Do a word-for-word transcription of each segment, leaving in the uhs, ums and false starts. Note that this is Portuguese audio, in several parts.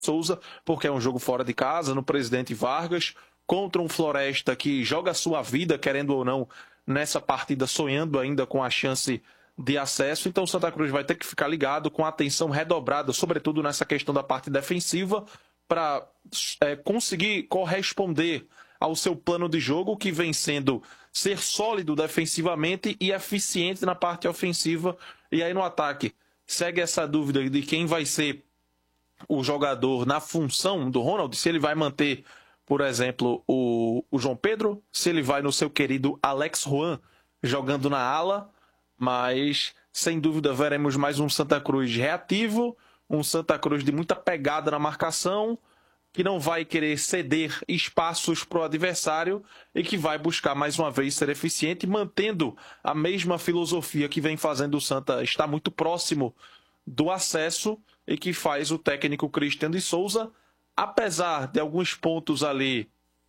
Souza, porque é um jogo fora de casa, no Presidente Vargas, contra um Floresta que joga a sua vida, querendo ou não, nessa partida, sonhando ainda com a chance de acesso. Então o Santa Cruz vai ter que ficar ligado, com a atenção redobrada, sobretudo nessa questão da parte defensiva, para é, conseguir corresponder ao seu plano de jogo, que vem sendo ser sólido defensivamente e eficiente na parte ofensiva. E aí no ataque, segue essa dúvida de quem vai ser o jogador na função do Ronald, se ele vai manter, por exemplo, o, o João Pedro, se ele vai no seu querido Alex Juan jogando na ala, mas sem dúvida veremos mais um Santa Cruz reativo, um Santa Cruz de muita pegada na marcação, que não vai querer ceder espaços para o adversário e que vai buscar mais uma vez ser eficiente, mantendo a mesma filosofia que vem fazendo o Santa estar muito próximo do acesso e que faz o técnico Cristian de Souza, apesar de alguns pontos ali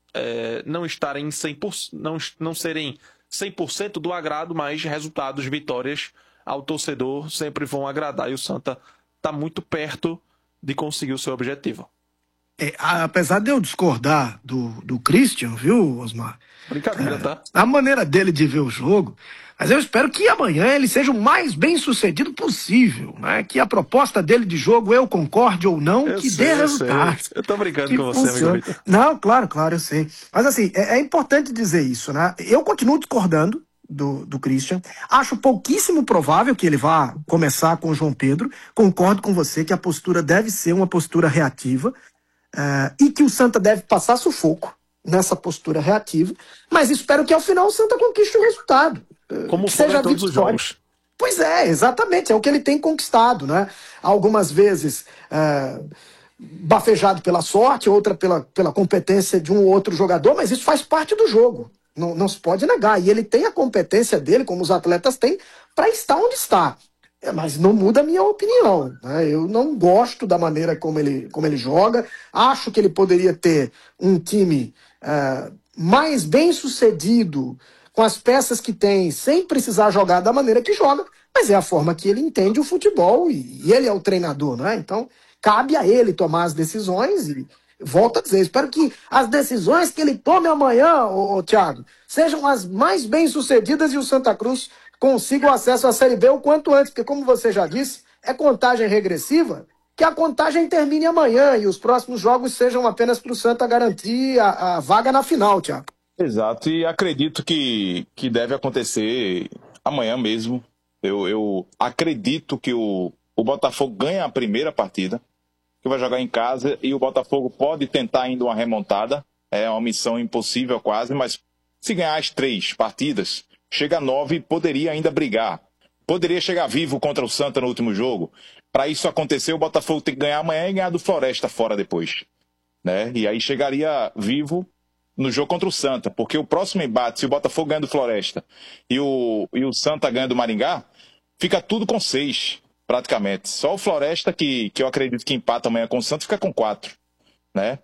é, não estarem cem por cento, não, não serem cem por cento do agrado, mas resultados, vitórias ao torcedor sempre vão agradar e o Santa está muito perto de conseguir o seu objetivo. É, apesar de eu discordar do, do Christian, viu, Osmar? Brincadeira, é, tá? A maneira dele de ver o jogo, mas eu espero que amanhã ele seja o mais bem sucedido possível, né? Que a proposta dele de jogo, eu concorde ou não, eu que sei, dê eu resultado. Sei. Eu tô brincando que com você, funcione. amigo Vitor. Não, claro, claro, eu sei. Mas assim, é, é importante dizer isso, né? Eu continuo discordando do, do Christian. Acho pouquíssimo provável que ele vá começar com o João Pedro. Concordo com você que a postura deve ser uma postura reativa. Uh, e que o Santa deve passar sufoco nessa postura reativa, mas espero que ao final o Santa conquiste o resultado. Uh, Como que foi seja em todos os jogos. Pois é, exatamente, é o que ele tem conquistado, né? Algumas vezes uh, bafejado pela sorte, outra pela, pela competência de um ou outro jogador, mas isso faz parte do jogo, não, não se pode negar. E ele tem a competência dele, como os atletas têm, para estar onde está. É, mas não muda a minha opinião, né? Eu não gosto da maneira como ele, como ele joga. Acho que ele poderia ter um time uh, mais bem sucedido com as peças que tem, sem precisar jogar da maneira que joga, mas é a forma que ele entende o futebol e, e ele é o treinador, né? Então cabe a ele tomar as decisões e volto a dizer, espero que as decisões que ele tome amanhã, ô, ô, Thiago, sejam as mais bem sucedidas e o Santa Cruz consiga o acesso à Série B o quanto antes, porque como você já disse, é contagem regressiva, que a contagem termine amanhã e os próximos jogos sejam apenas para o Santa garantir a, a vaga na final, Thiago. Exato, e acredito que, que deve acontecer amanhã mesmo. Eu, eu acredito que o, o Botafogo ganha a primeira partida, que vai jogar em casa, e o Botafogo pode tentar ainda uma remontada, é uma missão impossível quase, mas se ganhar as três partidas, chega a nove e poderia ainda brigar. Poderia chegar vivo contra o Santa no último jogo. Para isso acontecer, o Botafogo tem que ganhar amanhã e ganhar do Floresta fora depois, né? E aí chegaria vivo no jogo contra o Santa, porque o próximo embate, se o Botafogo ganha do Floresta e o, e o Santa ganha do Maringá, fica tudo com seis, praticamente. Só o Floresta, que, que eu acredito que empata amanhã com o Santa, fica com quatro, né?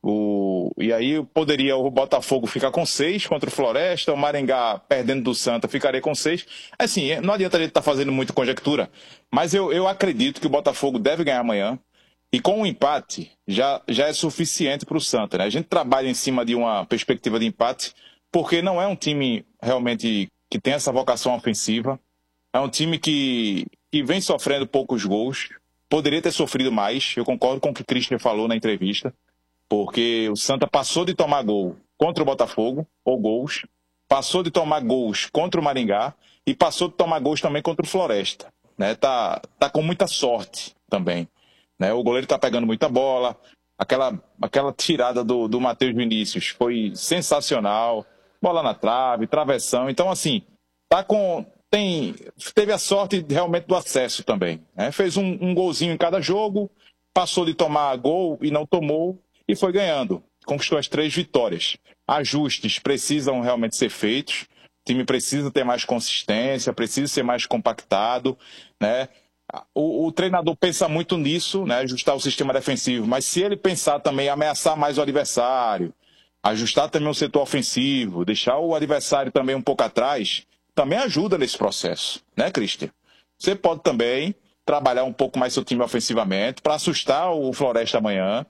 O, e aí poderia o Botafogo ficar com seis contra o Floresta, o Maringá perdendo do Santa ficaria com seis. Assim, não adianta a gente estar tá fazendo muita conjectura, mas eu, eu acredito que o Botafogo deve ganhar amanhã. E com um empate já, já é suficiente para o Santa, né? A gente trabalha em cima de uma perspectiva de empate, porque não é um time realmente que tem essa vocação ofensiva. É um time que, que vem sofrendo poucos gols. Poderia ter sofrido mais. Eu concordo com o que o Christian falou na entrevista. Porque o Santa passou de tomar gol contra o Botafogo, ou gols. Passou de tomar gols contra o Maringá. E passou de tomar gols também contra o Floresta, né? Tá, tá com muita sorte também. Né? O goleiro está pegando muita bola, aquela, aquela tirada do, do Matheus Vinícius foi sensacional, bola na trave, travessão, então assim, tá com, tem, teve a sorte realmente do acesso também, né? Fez um, um golzinho em cada jogo, passou de tomar gol e não tomou, e foi ganhando, conquistou as três vitórias. Ajustes precisam realmente ser feitos, o time precisa ter mais consistência, precisa ser mais compactado, né? O, o treinador pensa muito nisso, né, ajustar o sistema defensivo, mas se ele pensar também em ameaçar mais o adversário, ajustar também o setor ofensivo, deixar o adversário também um pouco atrás, também ajuda nesse processo, né, Christian? Você pode também trabalhar um pouco mais seu time ofensivamente, para assustar o Floresta amanhã.